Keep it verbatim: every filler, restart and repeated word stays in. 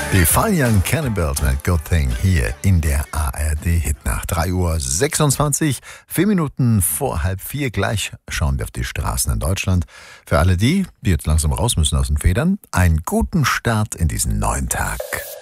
Die Fine Young Cannibals mit Good Thing hier in der A R D-Hitnacht. drei Uhr sechsundzwanzig, vier Minuten vor halb vier. Gleich schauen wir auf die Straßen in Deutschland. Für alle die, die jetzt langsam raus müssen aus den Federn, einen guten Start in diesen neuen Tag.